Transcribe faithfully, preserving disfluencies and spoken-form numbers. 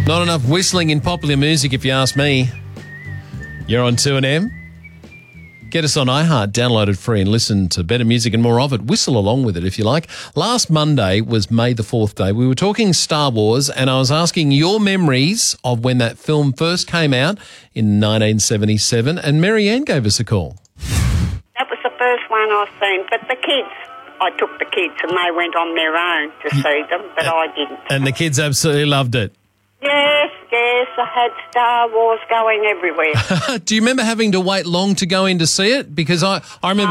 Not enough whistling in popular music, if you ask me. You're on two N M. Get us on iHeart, download it free and listen to better music and more of it. Whistle along with it if you like. Last Monday was May the fourth day. We were talking Star Wars and I was asking your memories of when that film first came out in nineteen seventy-seven, and Mary Ann gave us a call. That was the first one I've seen, but the kids, I took the kids and they went on their own to see them, but I didn't. And the kids absolutely loved it. Yes, yes, I had Star Wars going everywhere. Do you remember having to wait long to go in to see it? Because I, I remember